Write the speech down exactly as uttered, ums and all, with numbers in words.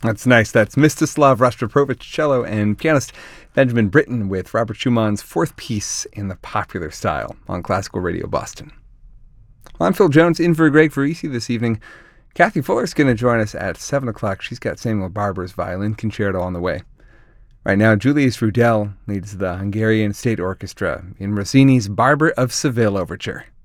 That's nice. That's Mstislav Rostropovich, cello, and pianist Benjamin Britten with Robert Schumann's fourth piece in the popular style on Classical Radio Boston. Well, I'm Phil Jones, in for Greg Verisi this evening. Kathy Fuller's going to join us at seven o'clock. She's got Samuel Barber's violin concerto on the way. Right now, Julius Rudel leads the Hungarian State Orchestra in Rossini's Barber of Seville Overture.